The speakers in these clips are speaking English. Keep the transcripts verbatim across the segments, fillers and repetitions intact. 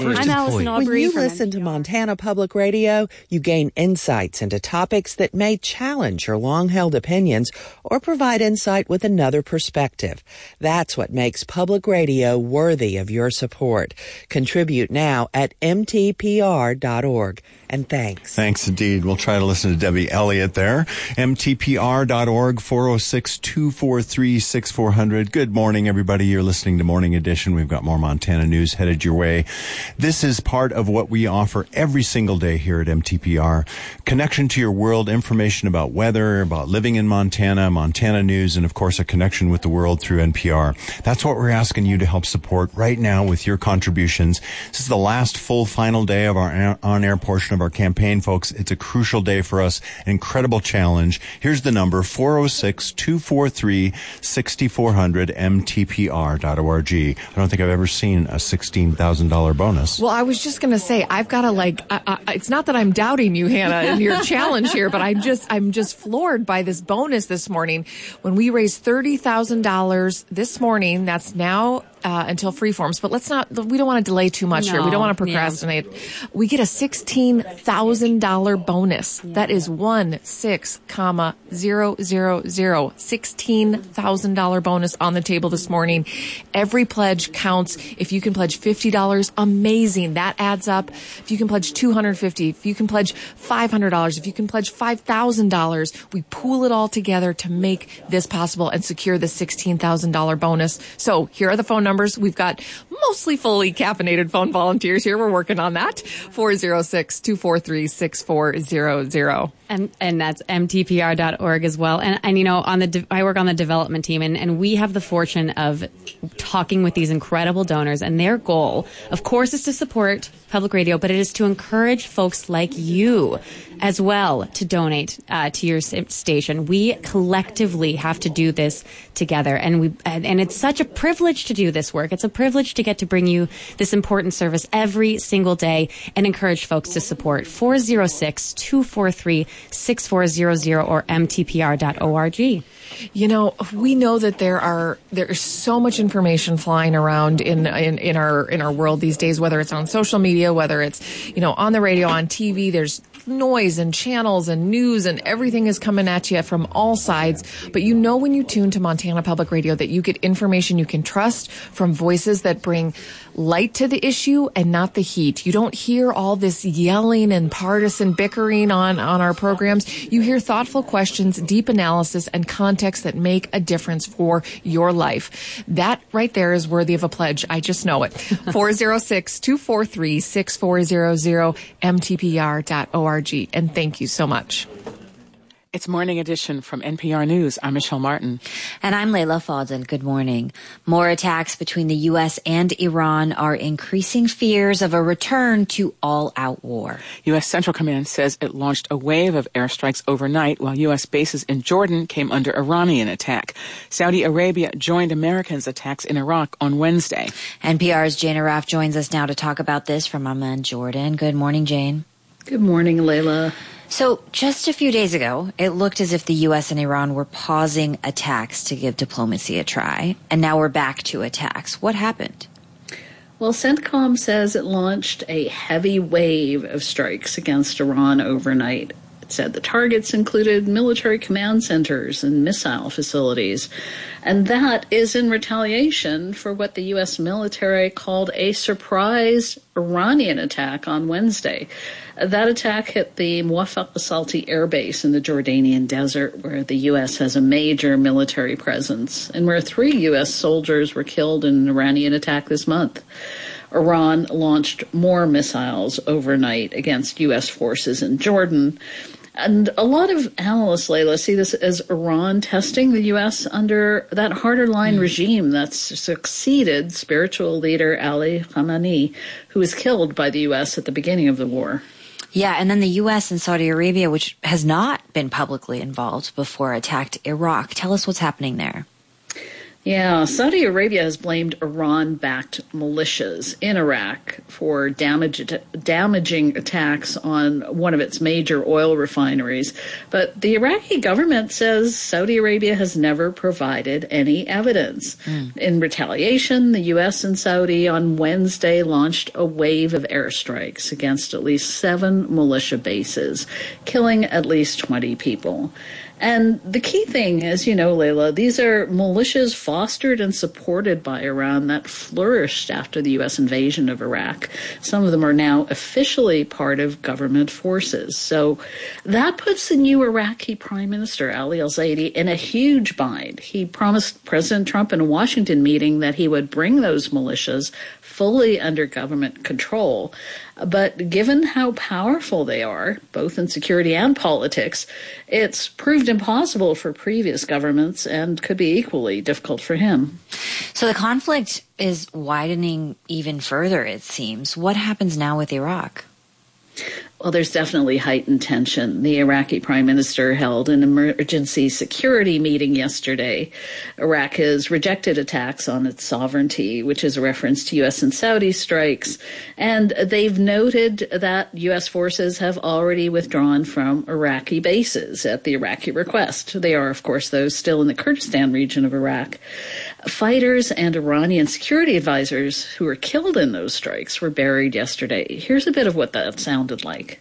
I'm Allison Aubrey. When you from listen N P R. to Montana Public Radio, you gain insights into topics that may challenge your long-held opinions or provide insight with another perspective. That's what makes public radio worthy of your support. Contribute now at m t p r dot org. And thanks. Thanks indeed. We'll try to listen to Debbie Elliott there. m t p r dot org, four oh six, two four three, six four zero zero. Good morning, everybody. You're listening to Morning Edition. We've got more Montana news headed your way. This is part of what we offer every single day here at M T P R. Connection to your world, information about weather, about living in Montana, Montana news, and of course a connection with the world through N P R. That's what we're asking you to help support right now with your contributions. This is the last full final day of our on-air portion of our campaign, folks. It's a crucial day for us, an incredible challenge. Here's the number, four oh six, two four three, six four zero zero, m t p r dot org. I don't think I've ever seen a sixteen thousand dollars bonus. Well, I was just going to say, I've got to like, I, I, it's not that I'm doubting you, Hannah, in your challenge here, but I'm just, I'm just floored by this bonus this morning. When we raised thirty thousand dollars this morning, that's now Uh, until freeforms, but let's not, we don't want to delay too much No, here. We don't want to procrastinate. Yeah. We get a sixteen thousand dollars bonus. Yeah. That is one six comma zero zero zero. sixteen thousand dollars bonus on the table this morning. Every pledge counts. If you can pledge fifty dollars, amazing. That adds up. If you can pledge two hundred fifty dollars, if you can pledge five hundred dollars, if you can pledge five thousand dollars, we pool it all together to make this possible and secure the sixteen thousand dollars bonus. So here are the phone numbers. Numbers. We've got mostly fully caffeinated phone volunteers here. We're working on that. four oh six, two four three, six four zero zero. And, and that's m t p r dot org as well. And, and you know, on the de- I work on the development team, and, and we have the fortune of talking with these incredible donors. And their goal, of course, is to support public radio, but it is to encourage folks like you as well to donate uh, to your station. We collectively have to do this together, and we and it's such a privilege to do this work. It's a privilege to get to bring you this important service every single day and encourage folks to support. four oh six, two four three, six four zero zero or m t p r dot org. You know, we know that there are there is so much information flying around in, in in our in our world these days, whether it's on social media, whether it's, you know, on the radio, on T V. There's noise and channels and news and everything is coming at you from all sides. But you know, when you tune to Montana Public Radio, that you get information you can trust from voices that bring light to the issue and not the heat. You don't hear all this yelling and partisan bickering on, on our programs. You hear thoughtful questions, deep analysis, and context that make a difference for your life. That right there is worthy of a pledge. I just know it. four oh six, two four three, six four zero zero, m t p r dot org. And thank you so much. It's Morning Edition from N P R News. I'm Michelle Martin. And I'm Layla Fadel. Good morning. More attacks between the U S and Iran are increasing fears of a return to all-out war. U S Central Command says it launched a wave of airstrikes overnight while U S bases in Jordan came under Iranian attack. Saudi Arabia joined Americans' attacks in Iraq on Wednesday. N P R's Jane Arraf joins us now to talk about this from Amman, Jordan. Good morning, Jane. Good morning, Layla. So just a few days ago, it looked as if the U S and Iran were pausing attacks to give diplomacy a try, and now we're back to attacks. What happened? Well, CENTCOM says it launched a heavy wave of strikes against Iran overnight. It said the targets included military command centers and missile facilities, and that is in retaliation for what the U S military called a surprise Iranian attack on Wednesday. That attack hit the Muwaffaq Salti Air Base in the Jordanian desert, where the U S has a major military presence, and where three U S soldiers were killed in an Iranian attack this month. Iran launched more missiles overnight against U S forces in Jordan. And a lot of analysts, Layla, see this as Iran testing the U S under that harder line mm. regime that's succeeded spiritual leader Ali Khamenei, who was killed by the U S at the beginning of the war. Yeah, and then the U S and Saudi Arabia, which has not been publicly involved before, attacked Iraq. Tell us what's happening there. Yeah, Saudi Arabia has blamed Iran-backed militias in Iraq for damage, damaging attacks on one of its major oil refineries. But the Iraqi government says Saudi Arabia has never provided any evidence. Mm. In retaliation, the U S and Saudi on Wednesday launched a wave of airstrikes against at least seven militia bases, killing at least twenty people. And the key thing is, you know, Layla, these are militias fostered and supported by Iran that flourished after the U S invasion of Iraq. Some of them are now officially part of government forces. So that puts the new Iraqi Prime Minister, Ali al-Zaidi, in a huge bind. He promised President Trump in a Washington meeting that he would bring those militias fully under government control. But given how powerful they are, both in security and politics, it's proved impossible for previous governments and could be equally difficult for him. So the conflict is widening even further, it seems. What happens now with Iraq? Well, there's definitely heightened tension. The Iraqi prime minister held an emergency security meeting yesterday. Iraq has rejected attacks on its sovereignty, which is a reference to U S and Saudi strikes. And they've noted that U S forces have already withdrawn from Iraqi bases at the Iraqi request. They are, of course, those still in the Kurdistan region of Iraq. Fighters and Iranian security advisors who were killed in those strikes were buried yesterday. Here's a bit of what that sounded like.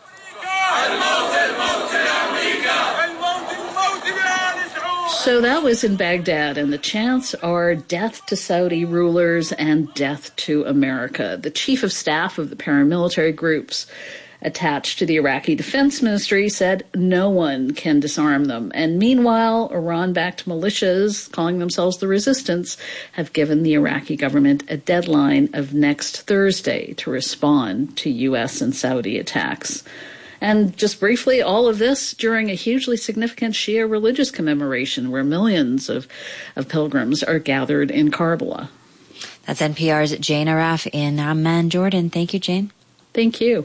So that was in Baghdad, and the chants are death to Saudi rulers and death to America. The chief of staff of the paramilitary groups attached to the Iraqi Defense Ministry said no one can disarm them. And meanwhile, Iran-backed militias, calling themselves the Resistance, have given the Iraqi government a deadline of next Thursday to respond to U S and Saudi attacks. And just briefly, all of this during a hugely significant Shia religious commemoration where millions of, of pilgrims are gathered in Karbala. That's N P R's Jane Arraf in Amman, Jordan. Thank you, Jane. Thank you.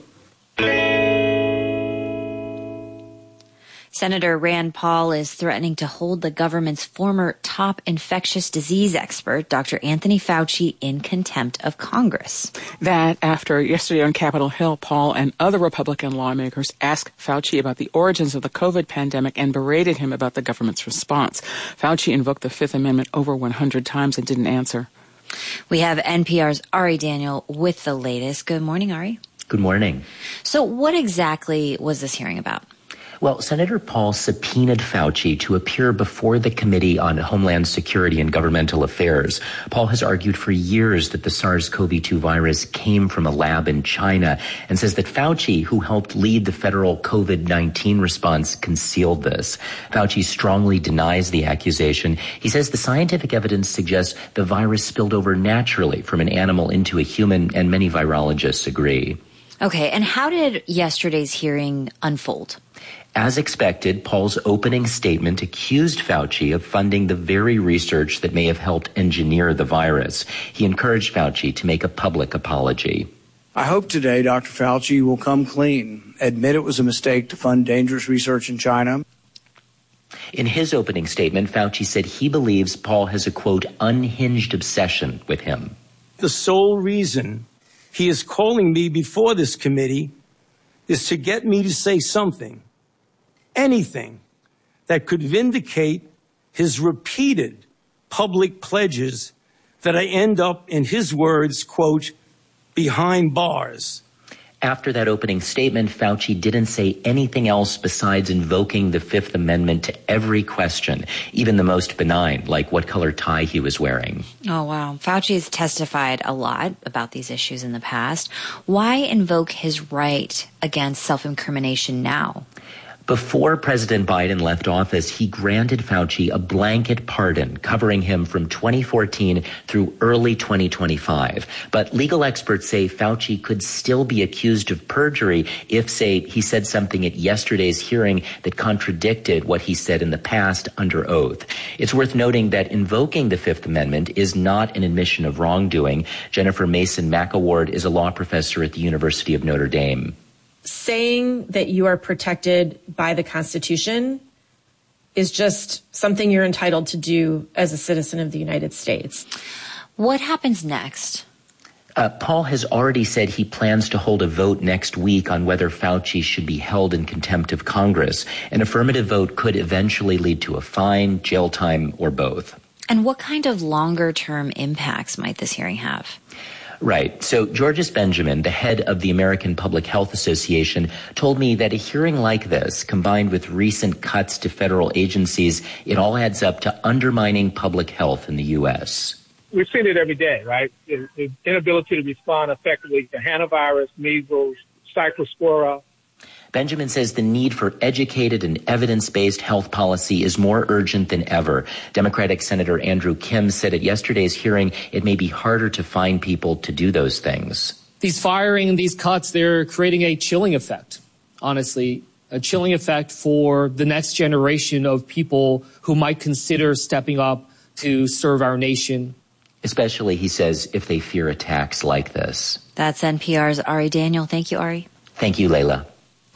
Senator Rand Paul is threatening to hold the government's former top infectious disease expert, Doctor Anthony Fauci, in contempt of Congress. That after yesterday on Capitol Hill, Paul and other Republican lawmakers asked Fauci about the origins of the COVID pandemic and berated him about the government's response. Fauci invoked the Fifth Amendment over one hundred times and didn't answer. We have N P R's Ari Daniel with the latest. Good morning, Ari. Good morning. So what exactly was this hearing about? Well, Senator Paul subpoenaed Fauci to appear before the Committee on Homeland Security and Governmental Affairs. Paul has argued for years that the SARS-C o V two virus came from a lab in China and says that Fauci, who helped lead the federal COVID nineteen response, concealed this. Fauci strongly denies the accusation. He says the scientific evidence suggests the virus spilled over naturally from an animal into a human, and many virologists agree. Okay, and how did yesterday's hearing unfold? As expected, Paul's opening statement accused Fauci of funding the very research that may have helped engineer the virus. He encouraged Fauci to make a public apology. I hope today Doctor Fauci will come clean, admit it was a mistake to fund dangerous research in China. In his opening statement, Fauci said he believes Paul has a, quote, unhinged obsession with him. The sole reason he is calling me before this committee is to get me to say something, anything, that could vindicate his repeated public pledges that I end up, in his words, quote, behind bars. After that opening statement, Fauci didn't say anything else besides invoking the Fifth Amendment to every question, even the most benign, like what color tie he was wearing. Oh, wow. Fauci has testified a lot about these issues in the past. Why invoke his right against self-incrimination now? Before President Biden left office, he granted Fauci a blanket pardon covering him from twenty fourteen through early twenty twenty-five. But legal experts say Fauci could still be accused of perjury if, say, he said something at yesterday's hearing that contradicted what he said in the past under oath. It's worth noting that invoking the Fifth Amendment is not an admission of wrongdoing. Jennifer Mason McAward is a law professor at the University of Notre Dame. Saying that you are protected by the Constitution is just something you're entitled to do as a citizen of the United States. What happens next? Uh, Paul has already said he plans to hold a vote next week on whether Fauci should be held in contempt of Congress. An affirmative vote could eventually lead to a fine, jail time, or both. And what kind of longer-term impacts might this hearing have? Right. So Georges Benjamin, the head of the American Public Health Association, told me that a hearing like this, combined with recent cuts to federal agencies, it all adds up to undermining public health in the U S. We've seen it every day, right? The, the inability to respond effectively to hantavirus, measles, cyclospora. Benjamin says the need for educated and evidence-based health policy is more urgent than ever. Democratic Senator Andrew Kim said at yesterday's hearing it may be harder to find people to do those things. These firing and these cuts, they're creating a chilling effect, honestly, a chilling effect for the next generation of people who might consider stepping up to serve our nation. Especially, he says, if they fear attacks like this. That's N P R's Ari Daniel. Thank you, Ari. Thank you, Layla.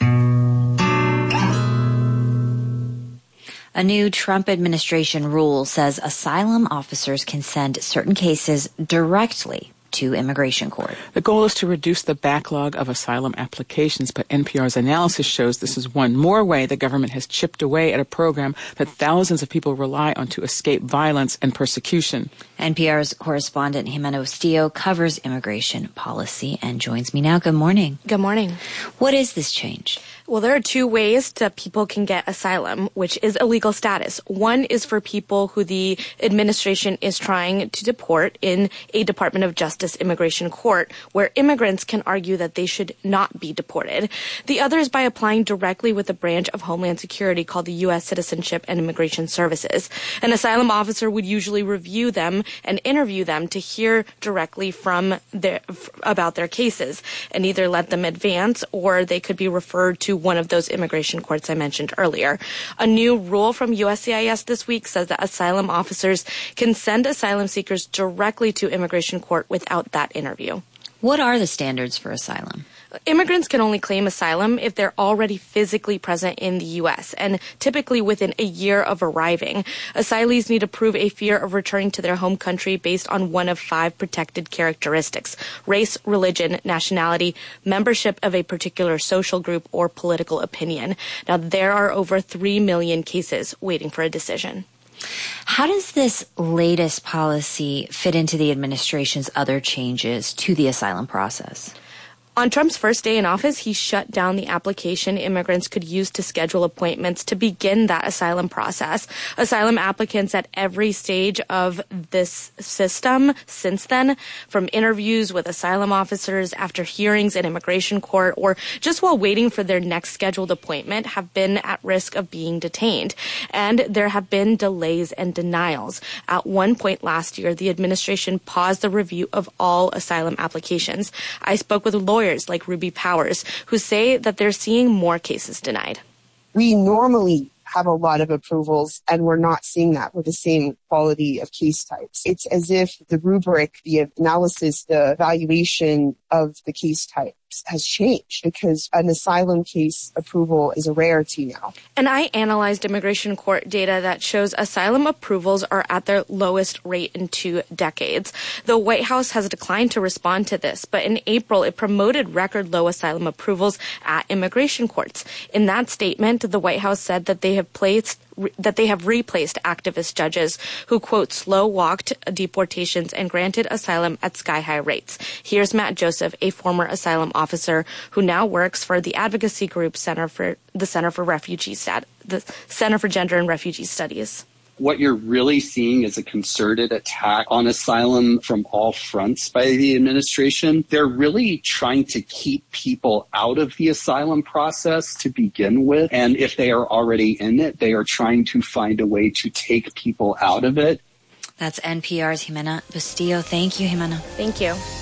A new Trump administration rule says asylum officers can send certain cases directly to immigration court. The goal is to reduce the backlog of asylum applications, but N P R's analysis shows this is one more way the government has chipped away at a program that thousands of people rely on to escape violence and persecution. N P R's correspondent Jimena Bustillo covers immigration policy and joins me now. Good morning. Good morning. What is this change? Well, there are two ways that people can get asylum, which is a legal status. One is for people who the administration is trying to deport in a Department of Justice immigration court, where immigrants can argue that they should not be deported. The other is by applying directly with a branch of Homeland Security called the U S Citizenship and Immigration Services. An asylum officer would usually review them and interview them to hear directly from their, about their cases and either let them advance or they could be referred to one of those immigration courts I mentioned earlier. A new rule from U S C I S this week says that asylum officers can send asylum seekers directly to immigration court without that interview. What are the standards for asylum? Immigrants can only claim asylum if they're already physically present in the U S and typically within a year of arriving. Asylees need to prove a fear of returning to their home country based on one of five protected characteristics: race, religion, nationality, membership of a particular social group, or political opinion. Now, there are over three million cases waiting for a decision. How does this latest policy fit into the administration's other changes to the asylum process? On Trump's first day in office, he shut down the application immigrants could use to schedule appointments to begin that asylum process. Asylum applicants at every stage of this system since then, from interviews with asylum officers, after hearings in immigration court, or just while waiting for their next scheduled appointment, have been at risk of being detained. And there have been delays and denials. At one point last year, the administration paused the review of all asylum applications. I spoke with lawyers like Ruby Powers, who say that they're seeing more cases denied. We normally have a lot of approvals, and we're not seeing that with the same quality of case types. It's as if the rubric, the analysis, the evaluation of the case types has changed, because an asylum case approval is a rarity now. And I analyzed immigration court data that shows asylum approvals are at their lowest rate in two decades. The White House has declined to respond to this, but in April it promoted record low asylum approvals at immigration courts. In that statement, the White House said that they have placed that they have replaced activist judges who, quote, slow-walked deportations and granted asylum at sky-high rates. Here's Matt Joseph, a former asylum officer who now works for the advocacy group Center for the Center for Refugee Stat, the Center for Gender and Refugee Studies. What you're really seeing is a concerted attack on asylum from all fronts by the administration. They're really trying to keep people out of the asylum process to begin with. And if they are already in it, they are trying to find a way to take people out of it. That's N P R's Jimena Bustillo. Thank you, Jimena. Thank you.